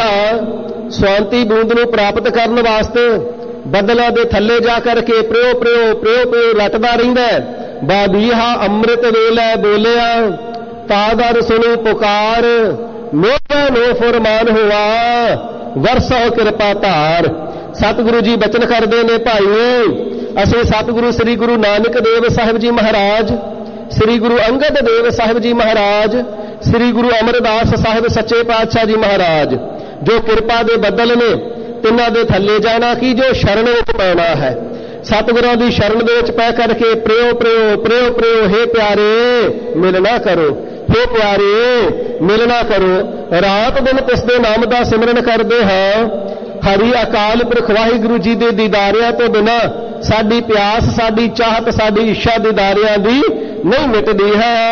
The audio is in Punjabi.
ਬੀਹਾ ਸਵਾਂਤੀ ਬੂੰਦ ਨੂੰ ਪ੍ਰਾਪਤ ਕਰਨ ਵਾਸਤੇ ਬੱਦਲਾਂ ਦੇ ਥੱਲੇ ਜਾ ਕਰਕੇ ਪ੍ਰਿਓ ਪ੍ਰਿਓ ਪ੍ਰਿਓ ਪ੍ਰਿਓ ਰਟਦਾ ਰਹਿੰਦਾ। ਬਾਬੀਹਾ ਅੰਮ੍ਰਿਤ ਵੇਲੇ ਬੋਲਿਆ ਤਾਦਰ ਸੁਣੀ ਪੁਕਾਰ, ਮੇਰਾ ਨੋ ਫਰਮਾਨ ਹੋਆ ਵਰਸੋ ਕਿਰਪਾ ਧਾਰ। ਸਤਿਗੁਰੂ ਜੀ ਬਚਨ ਕਰਦੇ ਨੇ, ਭਾਈ ਅਸੀਂ ਸਤਿਗੁਰੂ ਸ੍ਰੀ ਗੁਰੂ ਨਾਨਕ ਦੇਵ ਸਾਹਿਬ ਜੀ ਮਹਾਰਾਜ, ਸ੍ਰੀ ਗੁਰੂ ਅੰਗਦ ਦੇਵ ਸਾਹਿਬ ਜੀ ਮਹਾਰਾਜ, ਸ੍ਰੀ ਗੁਰੂ ਅਮਰਦਾਸ ਸਾਹਿਬ ਸੱਚੇ ਪਾਤਸ਼ਾਹ ਜੀ ਮਹਾਰਾਜ ਜੋ ਕਿਰਪਾ ਦੇ ਬੱਦਲ ਨੇ, ਤਿੰਨਾਂ ਦੇ ਥੱਲੇ ਜਾਣਾ ਕੀ ਜੋ ਸ਼ਰਨ ਵਿੱਚ ਪੈਣਾ ਹੈ। ਸਤਿਗੁਰਾਂ ਦੀ ਸ਼ਰਨ ਦੇ ਵਿੱਚ ਪੈ ਕਰਕੇ ਪ੍ਰਿਓ ਪ੍ਰਿਓ ਪ੍ਰਿਓ ਪ੍ਰਿਓ ਹੇ ਪਿਆਰੇ ਮਿਲਣਾ ਕਰੋ, ਹੇ ਪਿਆਰੇ ਮਿਲਣਾ ਕਰੋ। ਰਾਤ ਦਿਨ ਤਿਸ ਦੇ ਨਾਮ ਦਾ ਸਿਮਰਨ ਕਰਦੇ ਹਾਂ। ਹਰੀ ਅਕਾਲ ਪੁਰਖ ਵਾਹਿਗੁਰੂ ਜੀ ਦੇ ਦੀਦਾਰਿਆਂ ਤੋਂ ਬਿਨਾਂ ਸਾਡੀ ਪਿਆਸ, ਸਾਡੀ ਚਾਹਤ, ਸਾਡੀ ਇੱਛਾ ਦੀਦਾਰਿਆਂ ਦੀ ਨਹੀਂ ਮਿਟਦੀ ਹੈ।